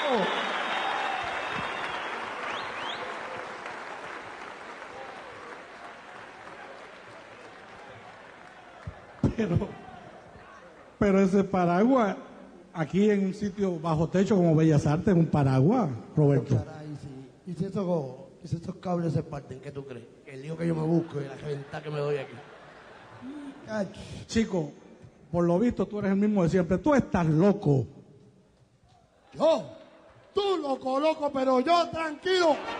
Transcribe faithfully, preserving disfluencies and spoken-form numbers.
Pero, pero ese paraguas, aquí en un sitio bajo techo como Bellas Artes, un paraguas, Roberto. Caray, sí. ¿Y si estos, y si estos cables se parten? ¿Qué tú crees? El lío que yo me busco y la reventada que me doy aquí. Ay. Chico, por lo visto tú eres el mismo de siempre. Tú estás loco. Yo, tú loco, loco, pero yo tranquilo.